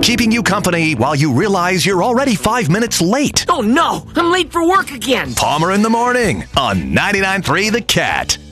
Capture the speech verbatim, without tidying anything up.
keeping you company while you realize you're already five minutes late. Oh no, I'm late for work again. Palmer in the Morning on ninety-nine point three The Cat.